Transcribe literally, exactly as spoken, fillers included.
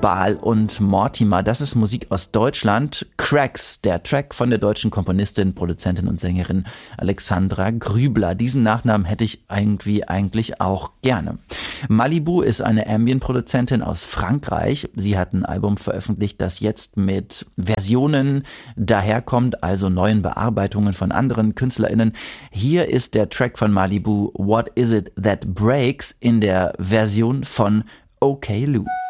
Baal und Mortimer, das ist Musik aus Deutschland. Cracks, der Track von der deutschen Komponistin, Produzentin und Sängerin Alexandra Grübler. Diesen Nachnamen hätte ich irgendwie eigentlich auch gerne. Malibu ist eine Ambient-Produzentin aus Frankreich. Sie hat ein Album veröffentlicht, das jetzt mit Versionen daherkommt, also neuen Bearbeitungen von anderen KünstlerInnen. Hier ist der Track von Malibu, What Is It That Breaks, in der Version von OK Lou.